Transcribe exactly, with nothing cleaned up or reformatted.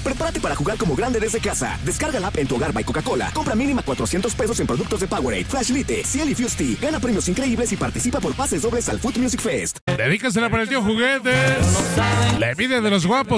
Prepárate para jugar como grande desde casa. Descarga la app en tu hogar by Coca-Cola. Compra mínima cuatrocientos pesos en productos de Powerade, Flashlight, Ciel y Fusty. Gana premios increíbles y participa por pases dobles al Food Music Fest. Dedícasela para el tío Juguetes. La envidia de los guapos